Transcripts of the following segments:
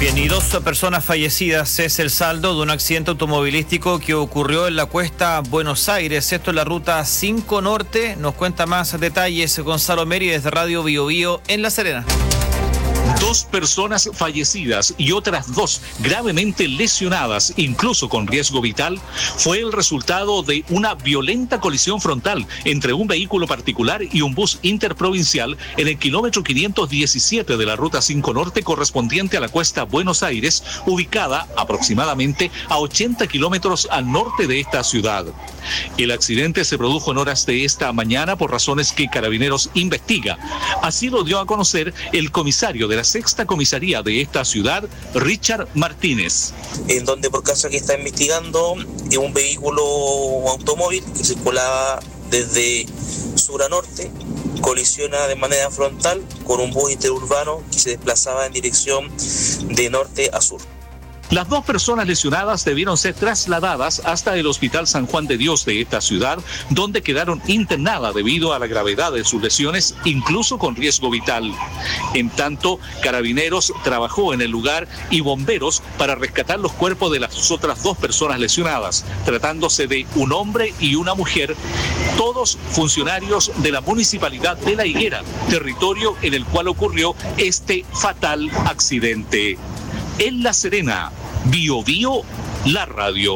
Bien, y 2 personas fallecidas es el saldo de un accidente automovilístico que ocurrió en la Cuesta Buenos Aires. Esto es la ruta 5 Norte. Nos cuenta más detalles Gonzalo Meri desde Radio Bio Bio en La Serena. 2 personas fallecidas y otras 2 gravemente lesionadas, incluso con riesgo vital, fue el resultado de una violenta colisión frontal entre un vehículo particular y un bus interprovincial en el kilómetro 517 de la Ruta 5 Norte correspondiente a la Cuesta Buenos Aires, ubicada aproximadamente a 80 kilómetros al norte de esta ciudad. El accidente se produjo en horas de esta mañana por razones que Carabineros investiga. Así lo dio a conocer el comisario de la sexta comisaría de esta ciudad, Richard Martínez. En donde por caso que está investigando un vehículo automóvil que circulaba desde sur a norte, colisiona de manera frontal con un bus interurbano que se desplazaba en dirección de norte a sur. Las 2 personas lesionadas debieron ser trasladadas hasta el Hospital San Juan de Dios de esta ciudad, donde quedaron internadas debido a la gravedad de sus lesiones, incluso con riesgo vital. En tanto, Carabineros trabajó en el lugar y bomberos para rescatar los cuerpos de las otras 2 personas lesionadas, tratándose de un hombre y una mujer, todos funcionarios de la Municipalidad de La Higuera, territorio en el cual ocurrió este fatal accidente. En La Serena, Bio Bio, la radio.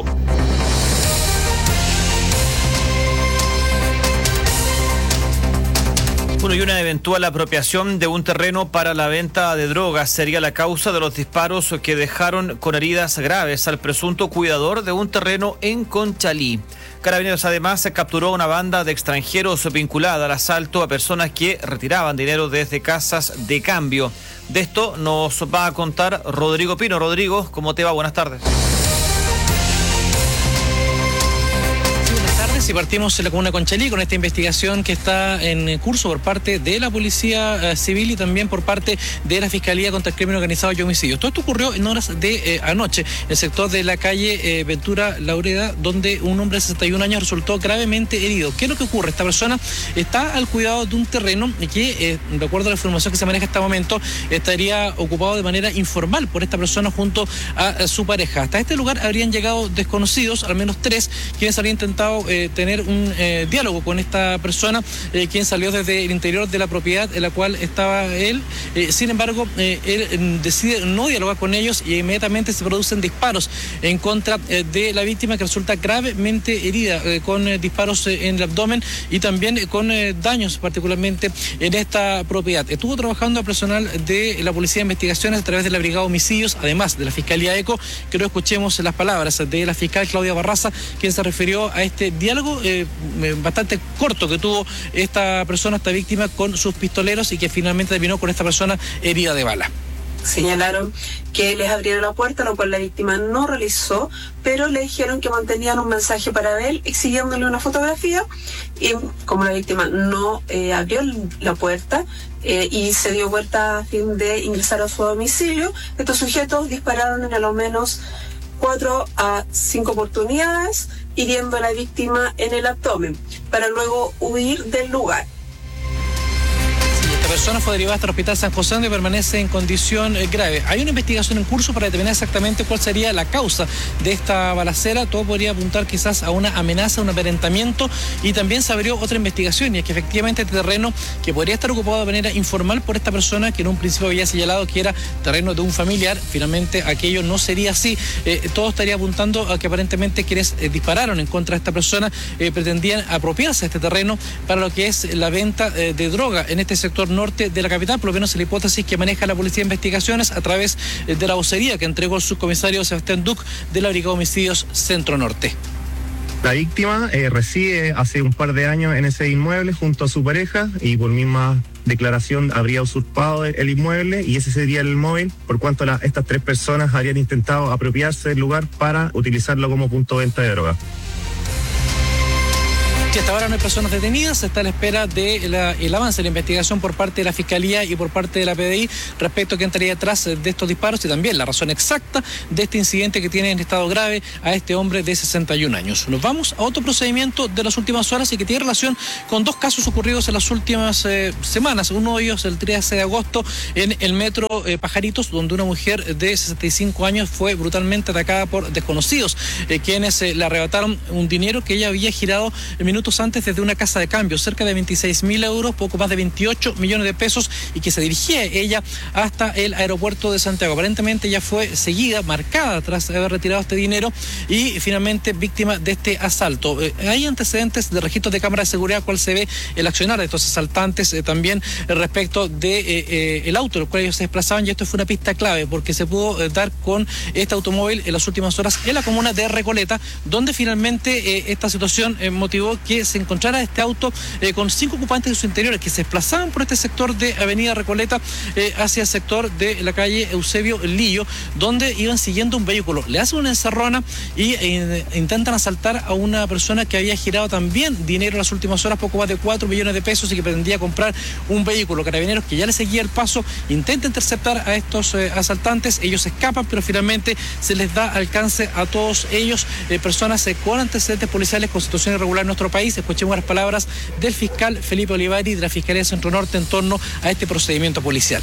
Bueno, y una eventual apropiación de un terreno para la venta de drogas sería la causa de los disparos que dejaron con heridas graves al presunto cuidador de un terreno en Conchalí. Carabineros además capturó una banda de extranjeros vinculada al asalto a personas que retiraban dinero desde casas de cambio. De esto nos va a contar Rodrigo Pino. Rodrigo, ¿cómo te va? Buenas tardes. Y partimos en la comuna de Conchalí con esta investigación que está en curso por parte de la Policía Civil y también por parte de la Fiscalía contra el Crimen Organizado y Homicidios. Todo esto ocurrió en horas de anoche, en el sector de la calle Ventura Laureda, donde un hombre de 61 años resultó gravemente herido. ¿Qué es lo que ocurre? Esta persona está al cuidado de un terreno que, de acuerdo a la información que se maneja hasta el momento, estaría ocupado de manera informal por esta persona junto a su pareja. Hasta este lugar habrían llegado desconocidos, al menos 3, quienes habrían intentado tener un diálogo con esta persona, quien salió desde el interior de la propiedad en la cual estaba él. Sin embargo, él decide no dialogar con ellos y inmediatamente se producen disparos en contra de la víctima, que resulta gravemente herida con disparos en el abdomen y también con daños particularmente en esta propiedad. Estuvo trabajando a personal de la Policía de Investigaciones a través de la Brigada de Homicidios, además de la Fiscalía ECO. Quiero escuchemos las palabras de la fiscal Claudia Barraza, quien se refirió a este diálogo bastante corto que tuvo esta persona, esta víctima, con sus pistoleros, y que finalmente terminó con esta persona herida de bala. Señalaron que les abrieron la puerta, lo cual la víctima no realizó, pero le dijeron que mantenían un mensaje para él exigiéndole una fotografía, y como la víctima no abrió la puerta y se dio vuelta a fin de ingresar a su domicilio, estos sujetos dispararon en al menos 4 a 5 oportunidades, hiriendo a la víctima en el abdomen, para luego huir del lugar. La persona fue derivada hasta el Hospital San José, donde permanece en condición grave. Hay una investigación en curso para determinar exactamente cuál sería la causa de esta balacera. Todo podría apuntar quizás a una amenaza, un amedrentamiento, y también se abrió otra investigación, y es que efectivamente este terreno, que podría estar ocupado de manera informal por esta persona, que en un principio había señalado que era terreno de un familiar, finalmente aquello no sería así. Todo estaría apuntando a que aparentemente quienes dispararon en contra de esta persona pretendían apropiarse de este terreno para lo que es la venta de droga en este sector norte de la capital, por lo menos en la hipótesis que maneja la Policía de Investigaciones a través de la vocería que entregó el subcomisario Sebastián Duc de la Brigada de Homicidios Centro Norte. La víctima reside hace un par de años en ese inmueble junto a su pareja, y por misma declaración habría usurpado el inmueble, y ese sería el móvil, por cuanto estas 3 personas habrían intentado apropiarse del lugar para utilizarlo como punto de venta de droga. Sí, hasta ahora no hay personas detenidas, se está a la espera del avance de la investigación por parte de la Fiscalía y por parte de la PDI respecto a quién estaría detrás de estos disparos y también la razón exacta de este incidente que tiene en estado grave a este hombre de 61 años. Nos vamos a otro procedimiento de las últimas horas y que tiene relación con dos casos ocurridos en las últimas semanas. Uno de ellos el 13 de agosto en el metro Pajaritos, donde una mujer de 65 años fue brutalmente atacada por desconocidos, quienes le arrebataron un dinero que ella había girado minutos antes desde una casa de cambio, cerca de 26.000 euros, poco más de 28 millones de pesos, y que se dirigía ella hasta el aeropuerto de Santiago. Aparentemente ella fue seguida, marcada tras haber retirado este dinero y finalmente víctima de este asalto. Hay antecedentes de registros de cámara de seguridad, cual se ve el accionar de estos asaltantes, también respecto de el auto en el cual ellos se desplazaban, y esto fue una pista clave porque se pudo dar con este automóvil en las últimas horas en la comuna de Recoleta, donde finalmente esta situación motivó que se encontrara este auto con 5 ocupantes de sus interiores que se desplazaban por este sector de Avenida Recoleta hacia el sector de la calle Eusebio Lillo, donde iban siguiendo un vehículo. Le hacen una encerrona y intentan asaltar a una persona que había girado también dinero en las últimas horas, poco más de 4 millones de pesos, y que pretendía comprar un vehículo. Carabineros, que ya le seguía el paso, intenta interceptar a estos asaltantes. Ellos escapan, pero finalmente se les da alcance a todos ellos, personas con antecedentes policiales con situación irregular en nuestro país. Escuchemos las palabras del fiscal Felipe Olivari de la Fiscalía de Centro Norte en torno a este procedimiento policial.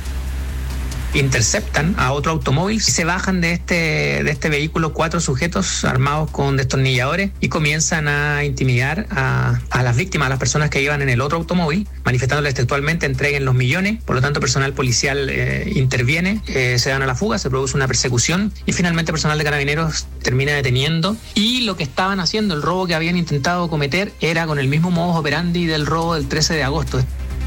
Interceptan a otro automóvil y se bajan de este vehículo 4 sujetos armados con destornilladores y comienzan a intimidar a las víctimas, a las personas que iban en el otro automóvil, manifestándoles textualmente: entreguen los millones. Por lo tanto, personal policial interviene, se dan a la fuga, se produce una persecución y finalmente personal de Carabineros termina deteniendo. Y lo que estaban haciendo, el robo que habían intentado cometer, era con el mismo modus operandi del robo del 13 de agosto.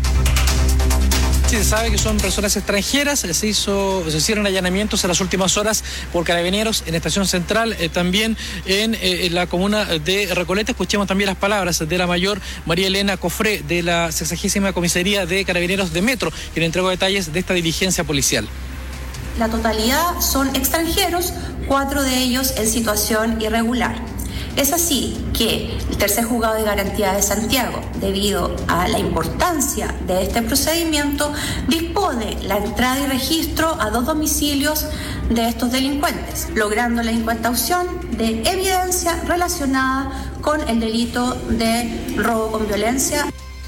Se sabe que son personas extranjeras. Se hicieron allanamientos en las últimas horas por Carabineros en Estación Central, también en la comuna de Recoleta. Escuchemos también las palabras de la mayor María Elena Cofré de la 60ª Comisaría de Carabineros de Metro, quien entregó detalles de esta diligencia policial. La totalidad son extranjeros, 4 de ellos en situación irregular. Es así que el tercer juzgado de garantía de Santiago, debido a la importancia de este procedimiento, dispone la entrada y registro a 2 domicilios de estos delincuentes, logrando la incautación de evidencia relacionada con el delito de robo con violencia.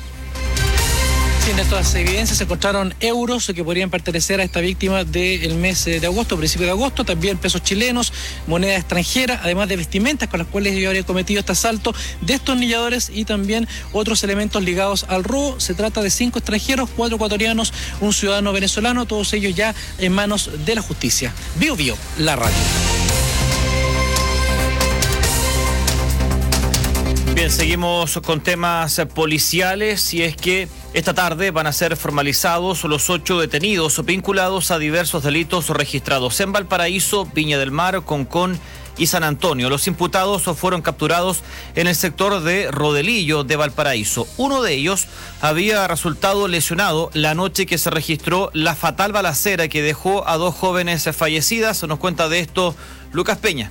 En estas evidencias se encontraron euros que podrían pertenecer a esta víctima del mes de agosto, principio de agosto, también pesos chilenos, moneda extranjera, además de vestimentas con las cuales ellos habrían cometido este asalto, destornilladores y también otros elementos ligados al robo. Se trata de 5 extranjeros, 4 ecuatorianos, un ciudadano venezolano, todos ellos ya en manos de la justicia. Bio Bio, la radio. Bien, seguimos con temas policiales, y es que esta tarde van a ser formalizados los 8 detenidos vinculados a diversos delitos registrados en Valparaíso, Viña del Mar, Concón y San Antonio. Los imputados fueron capturados en el sector de Rodelillo de Valparaíso. Uno de ellos había resultado lesionado la noche que se registró la fatal balacera que dejó a 2 jóvenes fallecidas. Nos cuenta de esto Lucas Peña.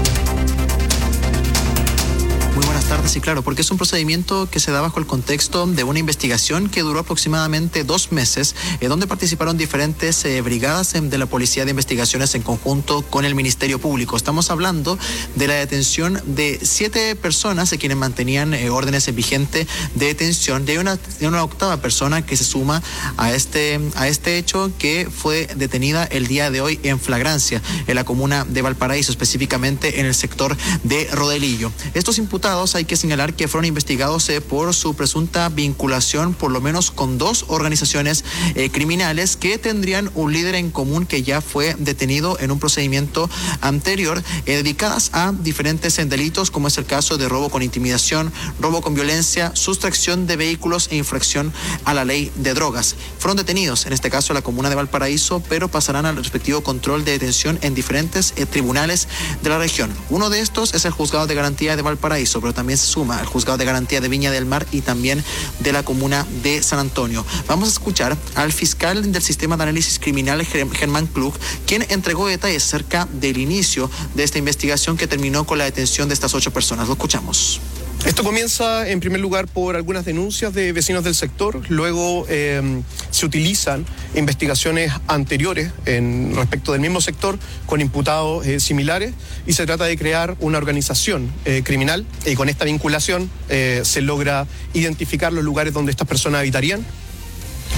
Sí, claro, porque es un procedimiento que se da bajo el contexto de una investigación que duró aproximadamente 2 meses, donde participaron diferentes brigadas de la Policía de Investigaciones en conjunto con el Ministerio Público. Estamos hablando de la detención de 7 personas quienes mantenían órdenes vigentes de detención, de una 8ª persona que se suma a este hecho, que fue detenida el día de hoy en flagrancia en la comuna de Valparaíso, específicamente en el sector de Rodelillo. Estos imputados, hay que señalar que fueron investigados por su presunta vinculación por lo menos con 2 organizaciones criminales que tendrían un líder en común que ya fue detenido en un procedimiento anterior, dedicadas a diferentes delitos, como es el caso de robo con intimidación, robo con violencia, sustracción de vehículos e infracción a la ley de drogas. Fueron detenidos, en este caso en la comuna de Valparaíso, pero pasarán al respectivo control de detención en diferentes tribunales de la región. Uno de estos es el Juzgado de Garantía de Valparaíso, pero también se suma al Juzgado de Garantía de Viña del Mar y también de la comuna de San Antonio. Vamos a escuchar al fiscal del Sistema de Análisis Criminal, Germán Klug, quien entregó detalles acerca del inicio de esta investigación que terminó con la detención de estas 8 personas. Lo escuchamos. Esto comienza en primer lugar por algunas denuncias de vecinos del sector, luego se utilizan investigaciones anteriores respecto del mismo sector con imputados similares y se trata de crear una organización criminal y con esta vinculación se logra identificar los lugares donde estas personas habitarían